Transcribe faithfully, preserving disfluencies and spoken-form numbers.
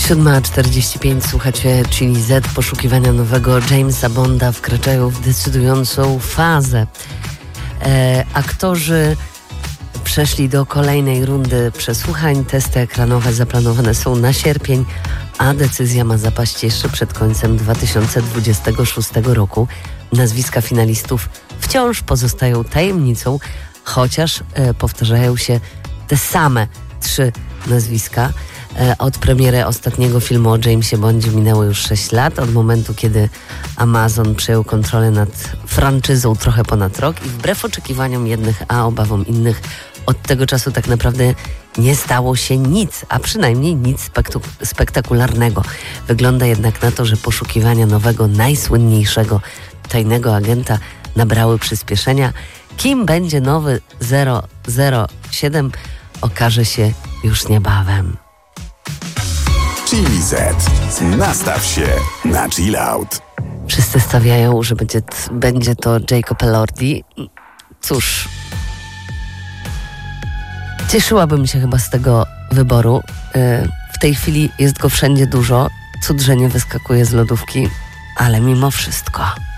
siódma czterdzieści pięć, słuchacie Chili Z. Poszukiwania nowego Jamesa Bonda wkraczają w decydującą fazę. E, aktorzy przeszli do kolejnej rundy przesłuchań. Testy ekranowe zaplanowane są na sierpień, a decyzja ma zapaść jeszcze przed końcem dwa tysiące dwudziestego szóstego roku. Nazwiska finalistów wciąż pozostają tajemnicą, chociaż e, powtarzają się te same trzy nazwiska. E, od premiery ostatniego filmu o Jamesie Bondzie minęło już sześć lat, od momentu, kiedy Amazon przejął kontrolę nad franczyzą trochę ponad rok i wbrew oczekiwaniom jednych, a obawom innych, od tego czasu tak naprawdę nie stało się nic, a przynajmniej nic spektu- spektakularnego. Wygląda jednak na to, że poszukiwania nowego, najsłynniejszego tajnego agenta nabrały przyspieszenia. Kim będzie nowy zero zero siedem, okaże się już niebawem. Chili Z. Nastaw się na chill out. Wszyscy stawiają, że będzie, t- będzie to Jacob Elordi. Cóż, cieszyłabym się chyba z tego wyboru. Yy, w tej chwili jest go wszędzie dużo. Cud, że nie wyskakuje z lodówki, ale mimo wszystko.